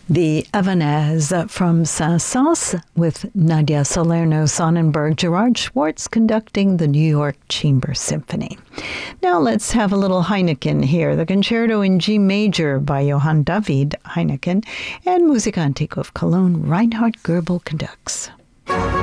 The Havanaise from Saint-Saëns with Nadia Salerno-Sonnenberg, Gerard Schwartz conducting the New York Chamber Symphony. Now let's have a little Heineken here. The Concerto in G Major by Johann David Heineken and Musica Antiqua of Cologne, Reinhard Goebel conducts.